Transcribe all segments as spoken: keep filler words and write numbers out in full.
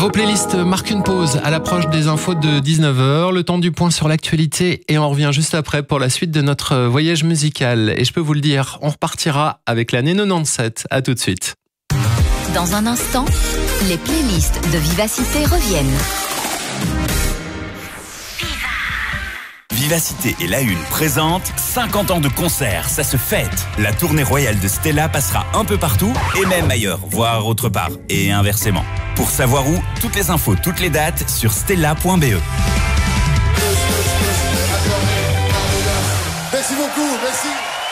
Vos playlists marquent une pause à l'approche des infos de dix-neuf heures, le temps du point sur l'actualité et on revient juste après pour la suite de notre voyage musical. Et je peux vous le dire, on repartira avec l'année quatre-vingt-dix-sept. À tout de suite. Dans un instant, les playlists de Vivacité reviennent. Vivacité et La Une présente cinquante ans de concert, ça se fête. La tournée royale de Stella passera un peu partout et même ailleurs, voire autre part, et inversement. Pour savoir où, toutes les infos, toutes les dates sur stella point b e. Merci beaucoup, merci.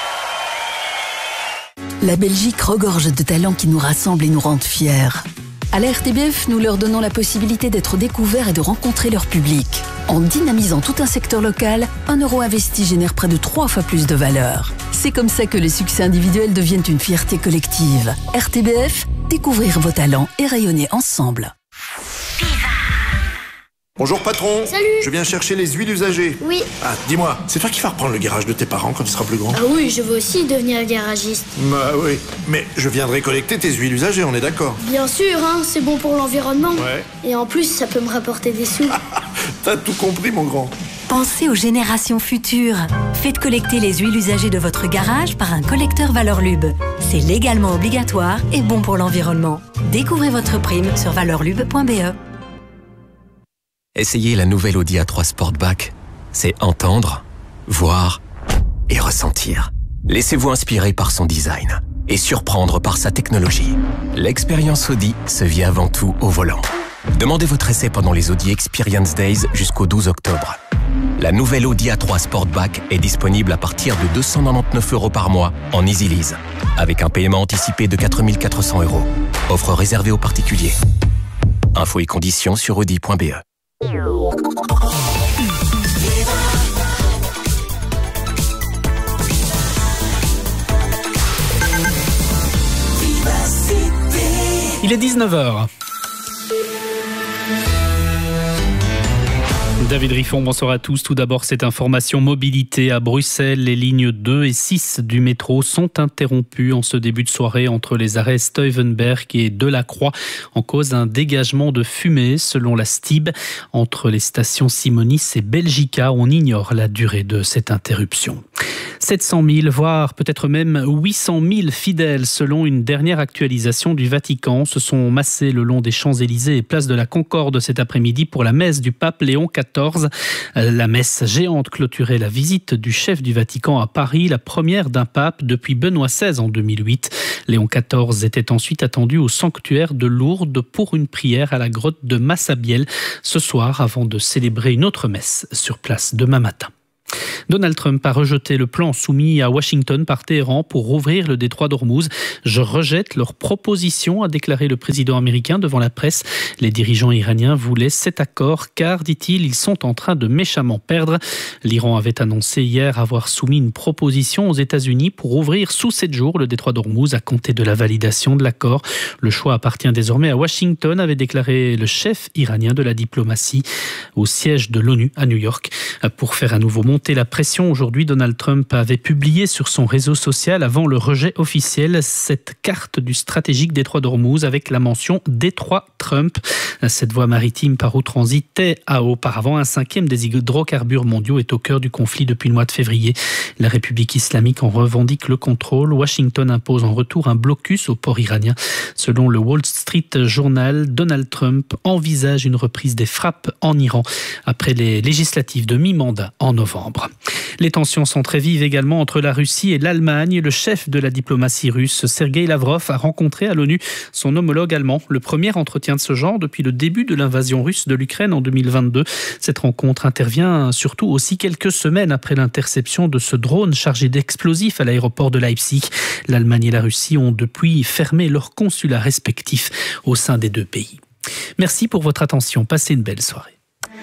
La Belgique regorge de talents qui nous rassemblent et nous rendent fiers. À la R T B F, nous leur donnons la possibilité d'être découverts et de rencontrer leur public. En dynamisant tout un secteur local, un euro investi génère près de trois fois plus de valeur. C'est comme ça que les succès individuels deviennent une fierté collective. R T B F, découvrir vos talents et rayonner ensemble. Bonjour patron. Salut. Je viens chercher les huiles usagées. Oui. Ah, dis-moi, c'est toi qui vas reprendre le garage de tes parents quand tu seras plus grand? Ah oui, je veux aussi devenir garagiste. Bah oui, mais je viendrai collecter tes huiles usagées, on est d'accord? Bien sûr, hein, c'est bon pour l'environnement. Ouais. Et en plus, ça peut me rapporter des sous. T'as tout compris, mon grand. Pensez aux générations futures. Faites collecter les huiles usagées de votre garage par un collecteur Valorlub. C'est légalement obligatoire et bon pour l'environnement. Découvrez votre prime sur valorlub point b e. Essayez la nouvelle Audi A trois Sportback. C'est entendre, voir et ressentir. Laissez-vous inspirer par son design et surprendre par sa technologie. L'expérience Audi se vit avant tout au volant. Demandez votre essai pendant les Audi Experience Days jusqu'au douze octobre. La nouvelle Audi A trois Sportback est disponible à partir de deux cent quatre-vingt-dix-neuf euros par mois en Easy Lease, avec un paiement anticipé de quatre mille quatre cents euros. Offre réservée aux particuliers. Infos et conditions sur audi point b e. Il est dix-neuf heures. David Riffon, bonsoir à tous. Tout d'abord, cette information mobilité à Bruxelles. Les lignes deux et six du métro sont interrompues en ce début de soirée entre les arrêts Stuyvenberg et Delacroix en cause d'un dégagement de fumée selon la S T I B. Entre les stations Simonis et Belgica, on ignore la durée de cette interruption. sept cent mille, voire peut-être même huit cent mille fidèles, selon une dernière actualisation du Vatican, se sont massés le long des Champs-Élysées et place de la Concorde cet après-midi pour la messe du pape Léon quatorze. La messe géante clôturait la visite du chef du Vatican à Paris, la première d'un pape depuis Benoît seize en deux mille huit. Léon quatorze était ensuite attendu au sanctuaire de Lourdes pour une prière à la grotte de Massabielle ce soir avant de célébrer une autre messe sur place demain matin. Donald Trump a rejeté le plan soumis à Washington par Téhéran pour rouvrir le détroit d'Ormuz. « Je rejette leur proposition », a déclaré le président américain devant la presse. Les dirigeants iraniens voulaient cet accord car, dit-il, ils sont en train de méchamment perdre. L'Iran avait annoncé hier avoir soumis une proposition aux États-Unis pour ouvrir sous sept jours le détroit d'Ormuz à compter de la validation de l'accord. Le choix appartient désormais à Washington, avait déclaré le chef iranien de la diplomatie au siège de l'ONU à New York. Pour faire à nouveau monter la pression, aujourd'hui, Donald Trump avait publié sur son réseau social, avant le rejet officiel, cette carte du stratégique détroit d'Ormuz avec la mention détroit Trump. Cette voie maritime par où transitait à auparavant un cinquième des hydrocarbures mondiaux est au cœur du conflit depuis le mois de février. La République islamique en revendique le contrôle. Washington impose en retour un blocus au port iranien. Selon le Wall Street Journal, Donald Trump envisage une reprise des frappes en Iran après les législatives de mi-mandat en novembre. Les tensions sont très vives également entre la Russie et l'Allemagne. Le chef de la diplomatie russe, Sergueï Lavrov, a rencontré à l'ONU son homologue allemand. Le premier entretien de ce genre depuis le début de l'invasion russe de l'Ukraine en deux mille vingt-deux. Cette rencontre intervient surtout aussi quelques semaines après l'interception de ce drone chargé d'explosifs à l'aéroport de Leipzig. L'Allemagne et la Russie ont depuis fermé leurs consulats respectifs au sein des deux pays. Merci pour votre attention. Passez une belle soirée.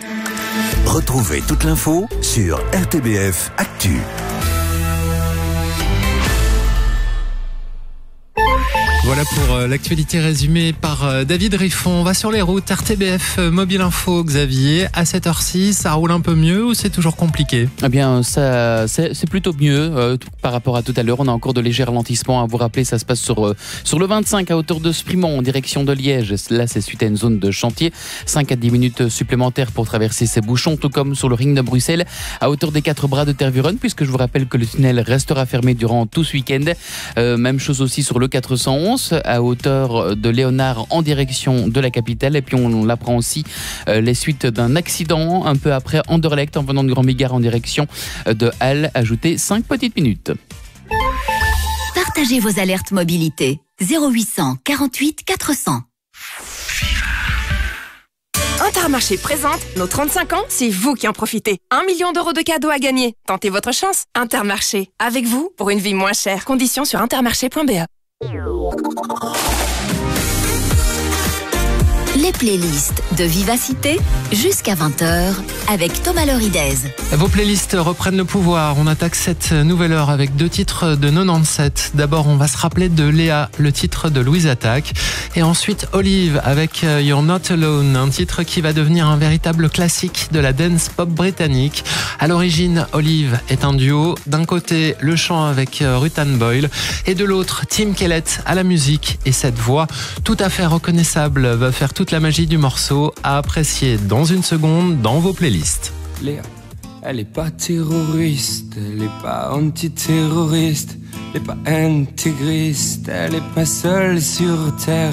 Retrouvez toute l'info sur R T B F Actu. Voilà pour euh, l'actualité résumée par euh, David Riffon. On va sur les routes. R T B F euh, Mobile Info, Xavier. À cette heure-ci, ça roule un peu mieux ou c'est toujours compliqué? Eh bien, ça, c'est, c'est plutôt mieux euh, tout, par rapport à tout à l'heure. On a encore de légers ralentissements. À vous rappeler, ça se passe sur, euh, sur le vingt-cinq à hauteur de Sprimont en direction de Liège. Là, c'est suite à une zone de chantier. cinq à dix minutes supplémentaires pour traverser ces bouchons, tout comme sur le ring de Bruxelles à hauteur des quatre bras de Tervuren, puisque je vous rappelle que le tunnel restera fermé durant tout ce week-end. Euh, même chose aussi sur le quatre cent onze à hauteur de Léonard en direction de la capitale. Et puis on, on l'apprend aussi euh, les suites d'un accident un peu après Anderlecht en venant de Grand Bigard en direction de Halle. Ajoutez cinq petites minutes. Partagez vos alertes mobilité. zéro huit cent quarante-huit quatre cents. Intermarché présente nos trente-cinq ans, c'est vous qui en profitez. Un million d'euros de cadeaux à gagner. Tentez votre chance. Intermarché, avec vous pour une vie moins chère. Conditions sur intermarché point b e. Les playlists de Vivacité jusqu'à vingt heures avec Thomas Loridez. Vos playlists reprennent le pouvoir. On attaque cette nouvelle heure avec deux titres de quatre-vingt-dix-sept. D'abord, on va se rappeler de Léa, le titre de Louise Attaque. Et ensuite, Olive avec You're Not Alone, un titre qui va devenir un véritable classique de la dance pop britannique. À l'origine, Olive est un duo. D'un côté, le chant avec Ruth Ann Boyle et de l'autre, Tim Kellett à la musique. Et cette voix tout à fait reconnaissable va faire toute la magie du morceau à apprécier dans une seconde dans vos playlists. Léa, elle est pas terroriste, elle est pas antiterroriste, elle est pas intégriste, elle est pas seule sur terre.